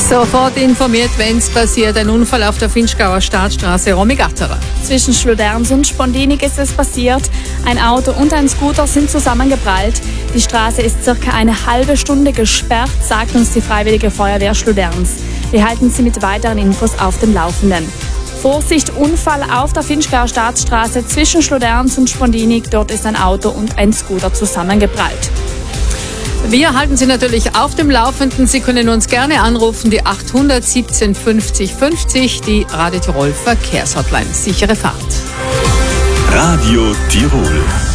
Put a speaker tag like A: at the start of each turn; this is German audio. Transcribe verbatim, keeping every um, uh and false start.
A: Sofort informiert, wenn es passiert. Ein Unfall auf der Finchgauer Staatsstraße, Romy-Gatterer.
B: Zwischen Schluderns und Spondinig ist es passiert. Ein Auto und ein Scooter sind zusammengeprallt. Die Straße ist circa eine halbe Stunde gesperrt, sagt uns die Freiwillige Feuerwehr Schluderns. Wir halten Sie mit weiteren Infos auf dem Laufenden. Vorsicht, Unfall auf der Finchgauer Staatsstraße zwischen Schluderns und Spondinig. Dort ist ein Auto und ein Scooter zusammengeprallt.
A: Wir halten Sie natürlich auf dem Laufenden. Sie können uns gerne anrufen, die achthundert siebzehn fünfzig fünfzig, die Radio Tirol Verkehrshotline. Sichere Fahrt.
C: Radio Tirol.